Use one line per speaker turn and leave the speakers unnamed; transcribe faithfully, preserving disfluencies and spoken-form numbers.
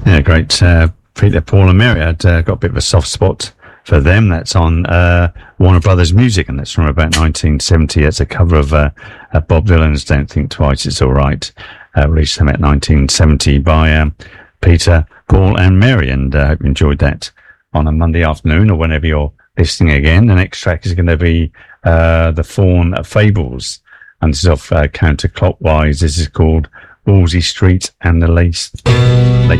Yeah, great. Uh, Peter, Paul, and Mary. I'd uh, got a bit of a soft spot for them. That's on uh, Warner Brothers Music, and that's from about nineteen seventy. It's a cover of uh, uh, Bob Dylan's "Don't Think Twice, It's All Right," uh, released about nineteen seventy by um, Peter, Paul, and Mary. And I uh, hope you enjoyed that on a Monday afternoon or whenever you're listening again. The next track is going to be uh, The Fawn Fables, and this is off uh, Counterclockwise. This is called Wolsey Street and the Lace. Late